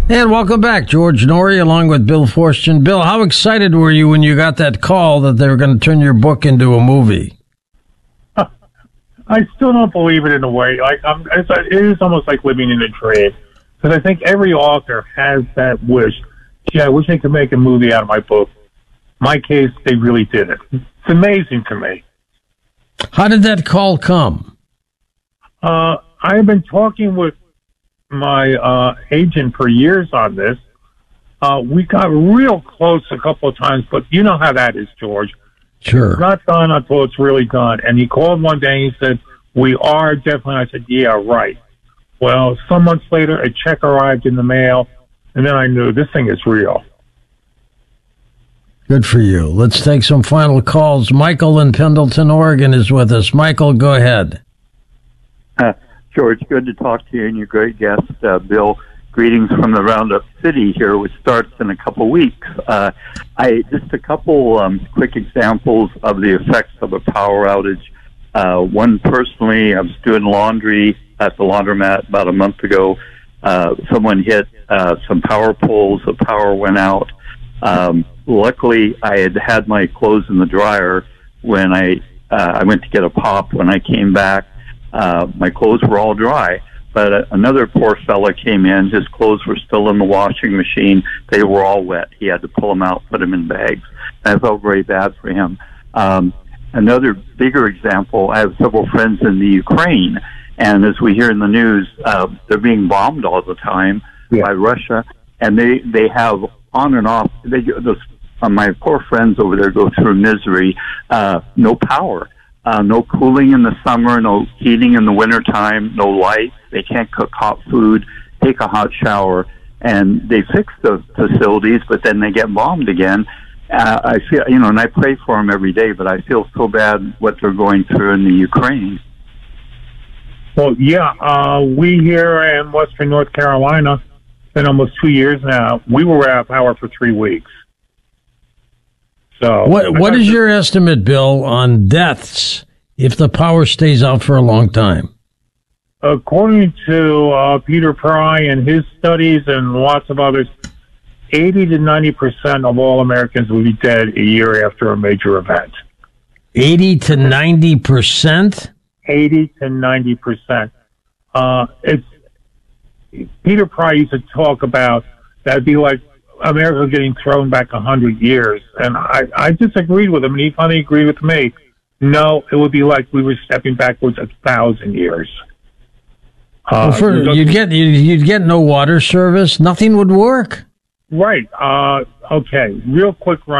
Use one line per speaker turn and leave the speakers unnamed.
And welcome back, George Norrie, along with Bill Forstchen. Bill, how excited were you when you got that call that they were going to turn your book into a movie?
I still don't believe it in a way. It is almost like living in a dream. Because I think every author has that wish. Gee, I wish they could make a movie out of my book. My case, they really did it. It's amazing to me.
How did that call come?
I've been talking with my agent for years on this. We got real close a couple of times, but you know how that is, George.
Sure.
It's not done until it's really done. And he called one day and he said, we are definitely. I said, yeah, right. Well, some months later, a check arrived in the mail, and then I knew this thing is real.
Good for you. Let's take some final calls. Michael in Pendleton, Oregon is with us. Michael, go ahead.
George, good to talk to you and your great guest, Bill. Greetings from the Roundup City here, which starts in a couple weeks. Just a couple quick examples of the effects of a power outage. One personally, I was doing laundry at the laundromat about a month ago. Someone hit some power poles. The power went out. Luckily, I had my clothes in the dryer when I went to get a pop. When I came back, my clothes were all dry. But another poor fella came in. His clothes were still in the washing machine. They were all wet. He had to pull them out, put them in bags. And I felt very bad for him. Another bigger example, I have several friends in the Ukraine. And as we hear in the news, they're being bombed all the time by Russia. And they have on and off. My poor friends over there go through misery. No power. No cooling in the summer, no heating in the wintertime, no light. They can't cook hot food, take a hot shower, and they fix the facilities, but then they get bombed again. I feel, and I pray for them every day, but I feel so bad what they're going through in the Ukraine.
Well, yeah, we here in Western North Carolina, it's been almost 2 years now, we were without power for 3 weeks. So,
what is your estimate, Bill, on deaths if the power stays out for a long time?
According to Peter Pry and his studies and lots of others, 80 to 90% of all Americans will be dead a year after a major event.
80 to 90%?
80 to 90%. It's Peter Pry used to talk about that'd be like America getting thrown back 100 years, and I disagreed with him, and he finally agreed with me. No, it would be like we were stepping backwards 1,000 years.
You'd get no water service. Nothing would work.
Right. Okay. Real quick run.